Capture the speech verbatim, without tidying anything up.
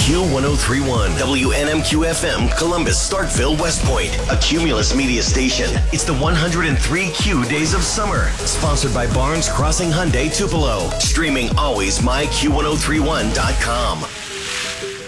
Q one oh three point one, W N M Q F M, Columbus, Starkville, West Point, a Cumulus media station. It's the one hundred three Q Days of Summer, sponsored by Barnes Crossing Hyundai Tupelo. Streaming always my Q ten thirty-one dot com.